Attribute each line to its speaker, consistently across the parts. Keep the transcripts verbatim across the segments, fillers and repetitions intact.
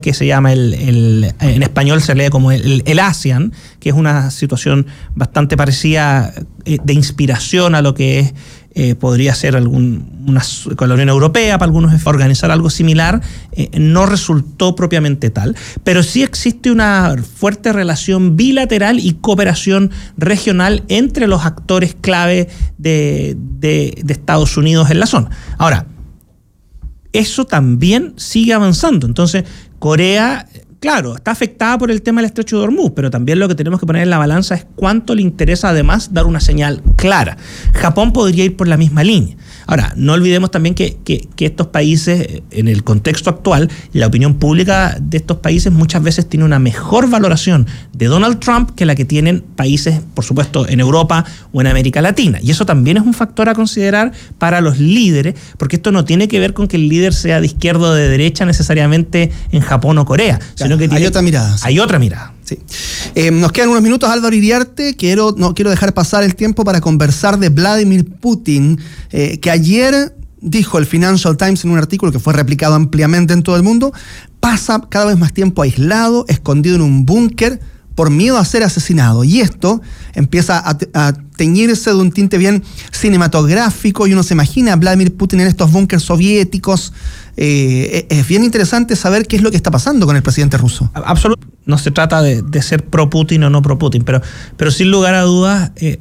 Speaker 1: que se llama el, el en español se lee como el, el ASEAN, que es una situación bastante parecida eh, de inspiración a lo que es eh, podría ser algún, una, con la Unión Europea, para algunos organizar algo similar, eh, no resultó propiamente tal, pero sí existe una fuerte relación bilateral y cooperación regional entre los actores clave de, de, de Estados Unidos en la zona. Ahora, eso también sigue avanzando. Entonces, Corea, claro, está afectada por el tema del Estrecho de Hormuz, pero también lo que tenemos que poner en la balanza es cuánto le interesa además dar una señal clara. Japón podría ir por la misma línea. Ahora, no olvidemos también que, que, que estos países, en el contexto actual, la opinión pública de estos países muchas veces tiene una mejor valoración de Donald Trump que la que tienen países, por supuesto, en Europa o en América Latina. Y eso también es un factor a considerar para los líderes, porque esto no tiene que ver con que el líder sea de izquierda o de derecha necesariamente en Japón o Corea, claro, sino que tiene,
Speaker 2: hay otra mirada.
Speaker 1: Hay otra mirada.
Speaker 2: Sí. Eh, nos quedan unos minutos, Álvaro Iriarte. Quiero, no quiero dejar pasar el tiempo para conversar de Vladimir Putin, eh, que ayer dijo el Financial Times en un artículo que fue replicado ampliamente en todo el mundo, pasa cada vez más tiempo aislado, escondido en un búnker, por miedo a ser asesinado. Y esto empieza a, a teñirse de un tinte bien cinematográfico y uno se imagina a Vladimir Putin en estos búnkers soviéticos. Eh, es bien interesante saber qué es lo que está pasando con el presidente ruso.
Speaker 1: Absolutamente. No se trata de, de ser pro Putin o no pro Putin, pero, pero sin lugar a dudas, eh,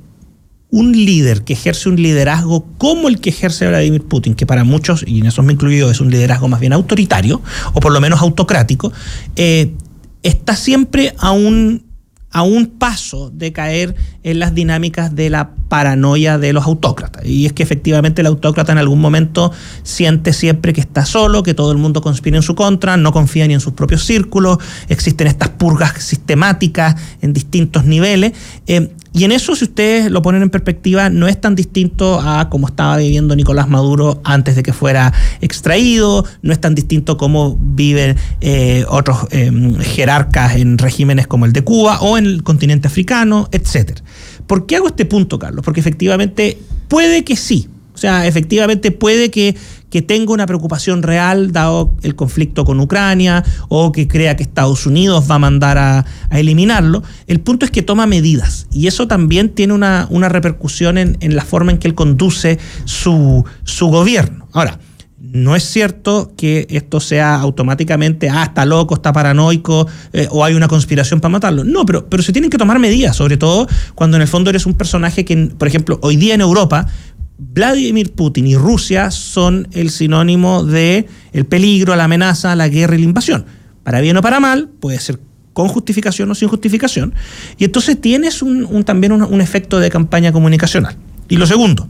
Speaker 1: un líder que ejerce un liderazgo como el que ejerce Vladimir Putin, que para muchos, y en eso me incluyo, es un liderazgo más bien autoritario, o por lo menos autocrático, eh, está siempre a un, a un paso de caer en las dinámicas de la paranoia de los autócratas. Y es que efectivamente el autócrata en algún momento siente siempre que está solo, que todo el mundo conspira en su contra, no confía ni en sus propios círculos, existen estas purgas sistemáticas en distintos niveles. Eh, y en eso, si ustedes lo ponen en perspectiva, no es tan distinto a cómo estaba viviendo Nicolás Maduro antes de que fuera extraído, no es tan distinto como viven eh, otros eh, jerarcas en regímenes como el de Cuba o en el continente africano, etcétera. ¿Por qué hago este punto, Carlos? Porque efectivamente puede que sí. O sea, efectivamente puede que, que tenga una preocupación real dado el conflicto con Ucrania o que crea que Estados Unidos va a mandar a, a eliminarlo. El punto es que toma medidas y eso también tiene una, una repercusión en, en la forma en que él conduce su, su gobierno. Ahora, no es cierto que esto sea automáticamente, ah, está loco, está paranoico, eh, o hay una conspiración para matarlo. No, pero, pero se tienen que tomar medidas, sobre todo cuando en el fondo eres un personaje que, por ejemplo, hoy día en Europa, Vladimir Putin y Rusia son el sinónimo de el peligro, la amenaza, la guerra y la invasión. Para bien o para mal, puede ser con justificación o sin justificación. Y entonces tienes un, un, también un, un efecto de campaña comunicacional. Y lo segundo,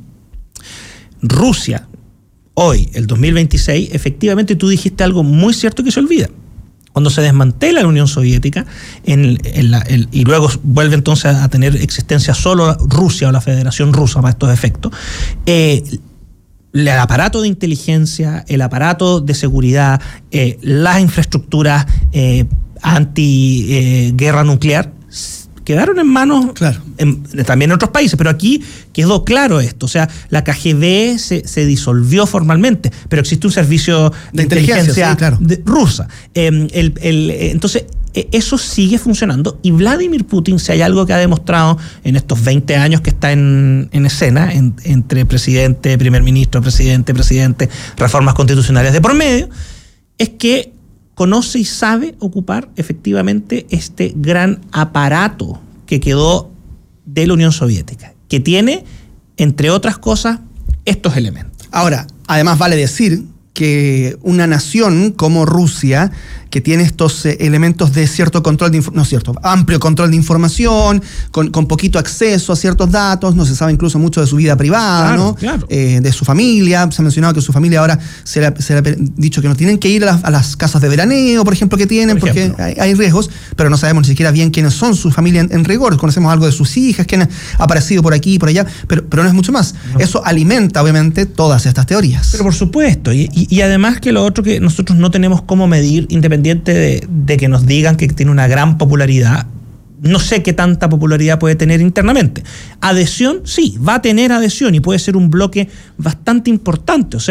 Speaker 1: Rusia, hoy, el dos mil veintiséis, efectivamente tú dijiste algo muy cierto que se olvida. Cuando se desmantela la Unión Soviética en, en la, el, y luego vuelve entonces a tener existencia solo Rusia o la Federación Rusa para estos efectos, eh, el aparato de inteligencia, el aparato de seguridad, eh, las infraestructuras eh, anti-guerra eh, nuclear, quedaron en manos, claro, en, también en otros países, pero aquí quedó claro esto. O sea, la K G B se, se disolvió formalmente, pero existe un servicio de, de inteligencia, inteligencia sí, claro, de, rusa. Eh, el, el, entonces, eso sigue funcionando y Vladimir Putin, si hay algo que ha demostrado en estos veinte años que está en, en escena, en, entre presidente, primer ministro, presidente, presidente, reformas constitucionales de por medio, es que conoce y sabe ocupar efectivamente este gran aparato que quedó de la Unión Soviética, que tiene, entre otras cosas, estos elementos.
Speaker 2: Ahora, además vale decir que una nación como Rusia, que tiene estos eh, elementos de cierto control de información, no cierto, amplio control de información, con, con poquito acceso a ciertos datos, no se sabe incluso mucho de su vida privada, claro, ¿no? Claro. Eh, de su familia, se ha mencionado que su familia ahora se le ha, se le ha dicho que no tienen que ir a las, a las casas de veraneo, por ejemplo, que tienen, por porque hay, hay riesgos, pero no sabemos ni siquiera bien quiénes son su familia en, en rigor. Conocemos algo de sus hijas, que han aparecido por aquí y por allá, pero, pero no es mucho más. No. Eso alimenta, obviamente, todas estas teorías.
Speaker 1: Pero por supuesto, y, y, y además que lo otro que nosotros no tenemos cómo medir, independientemente De, de que nos digan que tiene una gran popularidad, no sé qué tanta popularidad puede tener internamente. Adhesión, sí, va a tener adhesión y puede ser un bloque bastante importante. O sea,